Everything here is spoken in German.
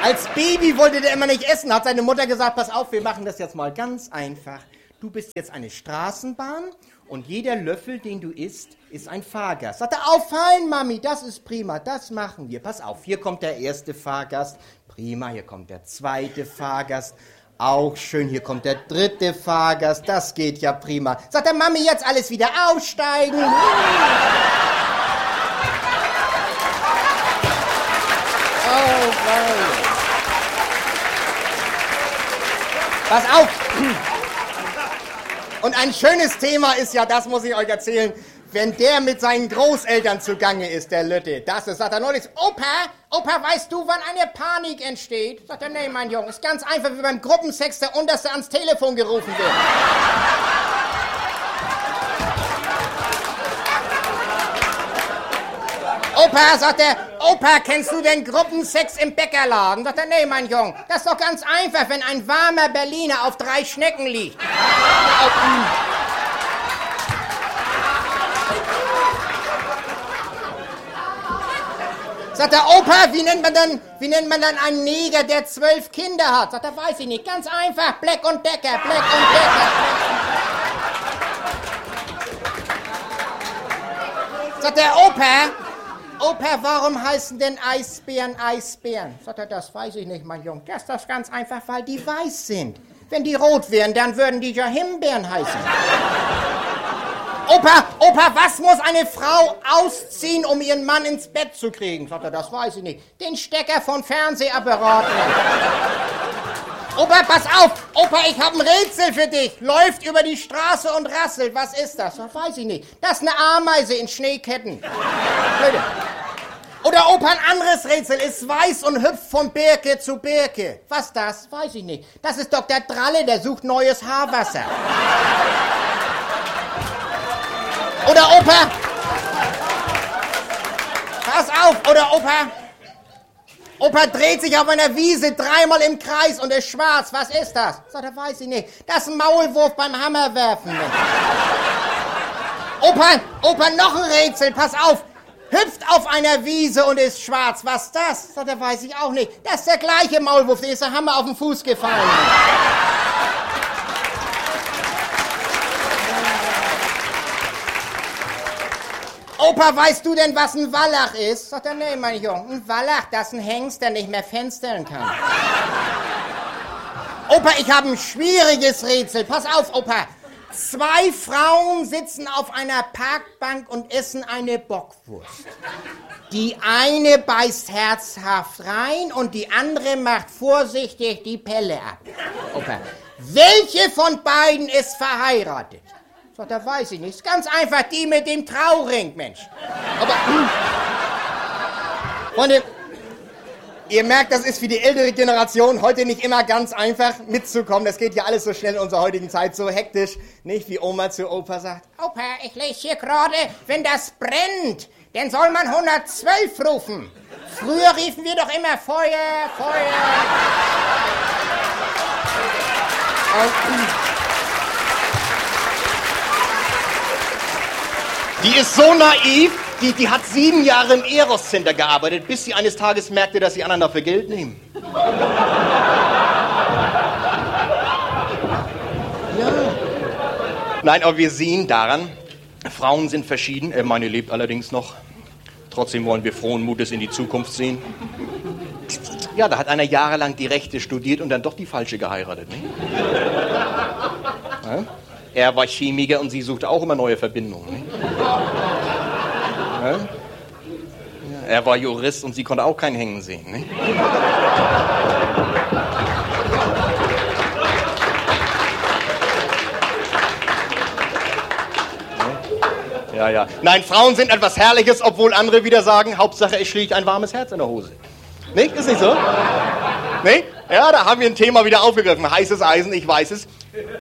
Als Baby wollte der immer nicht essen, hat seine Mutter gesagt, pass auf, wir machen das jetzt mal ganz einfach. Du bist jetzt eine Straßenbahn und jeder Löffel, den du isst, ist ein Fahrgast. Sagt er, auffallen, Mami, das ist prima, das machen wir. Pass auf, hier kommt der erste Fahrgast, prima, hier kommt der zweite Fahrgast, auch schön, hier kommt der dritte Fahrgast, das geht ja prima. Sagt er, Mami, jetzt alles wieder aussteigen. Oh, wow. Pass auf! Und ein schönes Thema ist ja, das muss ich euch erzählen, wenn der mit seinen Großeltern zugange ist, der Lütte. Sagt er neulich, Opa, weißt du, wann eine Panik entsteht? Sagt er, nee, mein Junge, ist ganz einfach, wie beim Gruppensex der Unterste ans Telefon gerufen wird. Opa, sagt er, Opa, kennst du den Gruppensex im Bäckerladen? Sagt er, nee, mein Junge, das ist doch ganz einfach, wenn ein warmer Berliner auf 3 Schnecken liegt. Sagt er, Opa, wie nennt man dann einen Neger, der 12 Kinder hat? Sagt er, weiß ich nicht, ganz einfach, Black und Decker, Black und Decker. Sagt er, Opa, warum heißen denn Eisbären Eisbären? Sagt er, das weiß ich nicht, mein Junge. Das ist das ganz einfach, weil die weiß sind. Wenn die rot wären, dann würden die ja Himbeeren heißen. Opa, was muss eine Frau ausziehen, um ihren Mann ins Bett zu kriegen? Sagt er, das weiß ich nicht. Den Stecker von Fernsehapparaten. Opa, pass auf! Opa, ich habe ein Rätsel für dich. Läuft über die Straße und rasselt. Was ist das? Das weiß ich nicht. Das ist eine Ameise in Schneeketten. Bitte. Oder Opa, ein anderes Rätsel. Ist weiß und hüpft von Birke zu Birke. Was das? Weiß ich nicht. Das ist Dr. Dralle, der sucht neues Haarwasser. Oder Opa... Pass auf! Oder Opa dreht sich auf einer Wiese 3-mal im Kreis und ist schwarz. Was ist das? Sagt er, weiß ich nicht. Das ist ein Maulwurf beim Hammerwerfen. Opa, noch ein Rätsel. Pass auf. Hüpft auf einer Wiese und ist schwarz. Was ist das? Sagt er, weiß ich auch nicht. Das ist der gleiche Maulwurf. Dem ist der Hammer auf den Fuß gefallen. Opa, weißt du denn, was ein Wallach ist? Sagt er, nee, mein Junge, ein Wallach, das ist ein Hengst, der nicht mehr fenstern kann. Opa, ich habe ein schwieriges Rätsel. Pass auf, Opa. 2 Frauen sitzen auf einer Parkbank und essen eine Bockwurst. Die eine beißt herzhaft rein und die andere macht vorsichtig die Pelle ab. Opa, welche von beiden ist verheiratet? Sagt er, weiß ich nicht. Ist ganz einfach die mit dem Trauring, Mensch. Aber, Freunde, ihr merkt, das ist für die ältere Generation heute nicht immer ganz einfach mitzukommen. Das geht ja alles so schnell in unserer heutigen Zeit, so hektisch. Nicht wie Oma zu Opa sagt, Opa, ich lese hier gerade, wenn das brennt, dann soll man 112 rufen. Früher riefen wir doch immer Feuer, Feuer. Die ist so naiv, die hat 7 Jahre im Eros Center gearbeitet, bis sie eines Tages merkte, dass die anderen dafür Geld nehmen. Ja. Nein, aber wir sehen daran, Frauen sind verschieden. Meine lebt allerdings noch. Trotzdem wollen wir frohen Mutes in die Zukunft sehen. Ja, da hat einer jahrelang die Rechte studiert und dann doch die falsche geheiratet. Ne? Ja? Er war Chemiker und sie suchte auch immer neue Verbindungen. Ne? Ja? Er war Jurist und sie konnte auch keinen hängen sehen. Ne? Ja. Nein, Frauen sind etwas Herrliches, obwohl andere wieder sagen, Hauptsache es schlägt ein warmes Herz in der Hose. Nicht? Ist nicht so? Nee? Ja, da haben wir ein Thema wieder aufgegriffen. Heißes Eisen, ich weiß es.